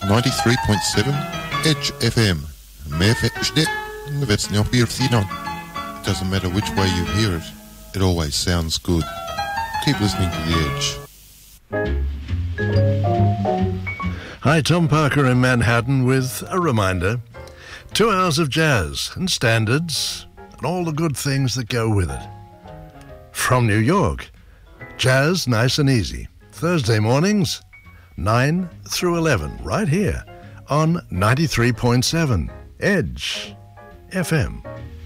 93.7 Edge FM. It doesn't matter which way you hear it, it always sounds good. Keep listening to The Edge. Hi, Tom Parker in Manhattan with a reminder. 2 hours of jazz and standards and all the good things that go with it. From New York, jazz nice and easy. Thursday mornings, 9 through 11, right here on 93.7 Edge FM.